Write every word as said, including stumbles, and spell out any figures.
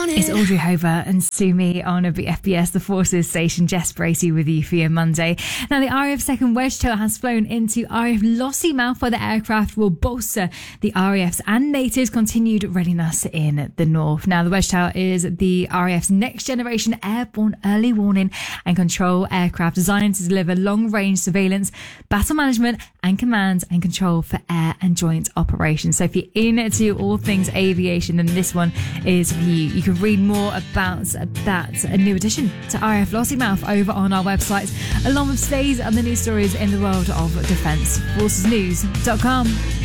It's Audrey Hover and Sumi on a F B S, the Forces Station. Jess Bracey with you for your Monday. Now, the R A F second Wedgetail has flown into R A F Lossiemouth, where the aircraft will bolster the R A F's and NATO's continued readiness in the north. Now, the Wedgetail is the R A F's next generation airborne early warning and control aircraft designed to deliver long-range surveillance, battle management and command and control for air and joint operations. So if you're into all things aviation, then this one is for you. You can read more about that, a new addition to R A F Lossiemouth, over on our website, along with today's other news stories in the world of defence. forces news dot com.